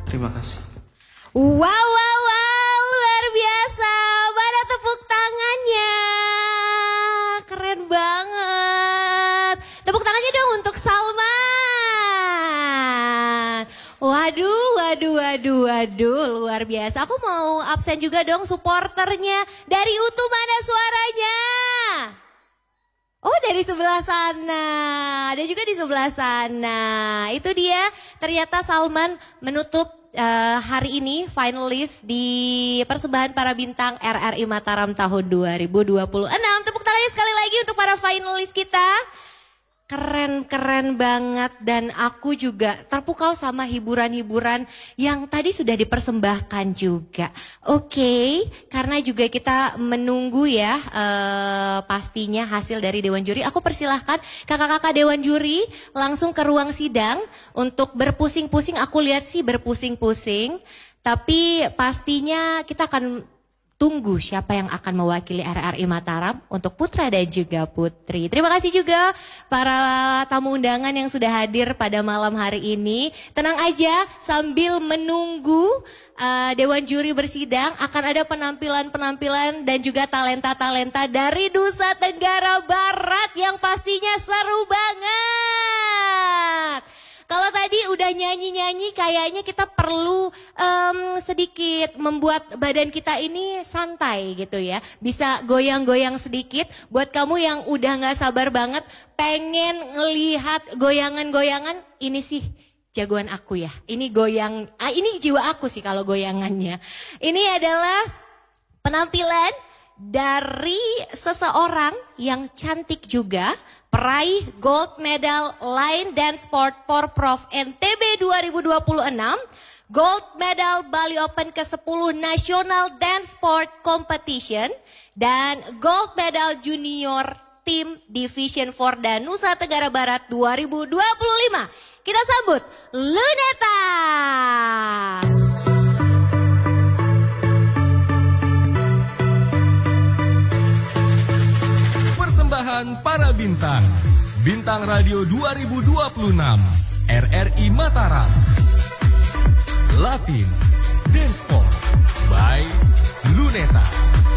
Terima kasih. Wow, luar biasa. Mana tepuk tangannya? Keren banget. Tepuk tangannya dong untuk Salman. Waduh, luar biasa. Aku mau absen juga dong supporternya. Dari Utu mana suaranya? Oh, dari sebelah sana. Ada juga di sebelah sana. Itu dia, ternyata Salman menutup hari ini finalis di persembahan para bintang RRI Mataram tahun 2026. Tepuk tangannya sekali lagi untuk para finalis kita. Keren banget, dan aku juga terpukau sama hiburan-hiburan yang tadi sudah dipersembahkan juga. Oke, karena juga kita menunggu ya pastinya hasil dari Dewan Juri. Aku persilahkan kakak-kakak Dewan Juri langsung ke ruang sidang untuk berpusing-pusing. Aku lihat sih berpusing-pusing, tapi pastinya kita akan tunggu siapa yang akan mewakili RRI Mataram untuk putra dan juga putri. Terima kasih juga para tamu undangan yang sudah hadir pada malam hari ini. Tenang aja, sambil menunggu Dewan Juri bersidang akan ada penampilan-penampilan dan juga talenta-talenta dari Nusa Tenggara Barat yang pastinya seru banget. Kalau tadi udah nyanyi-nyanyi, kayaknya kita perlu sedikit membuat badan kita ini santai gitu ya. Bisa goyang-goyang sedikit. Buat kamu yang udah gak sabar banget pengen ngelihat goyangan-goyangan, ini sih jagoan aku ya. Ini ini jiwa aku sih kalau goyangannya. Ini adalah penampilan dari seseorang yang cantik juga, peraih gold medal Line Dance Sport Porprov NTB 2026, gold medal Bali Open ke-10 National Dance Sport Competition, dan gold medal Junior Team Division 4 dan Nusa Tenggara Barat 2025. Kita sambut Luneta. Persembahan para bintang, Bintang Radio 2026, RRI Mataram, Latin Dance Sport by Luneta.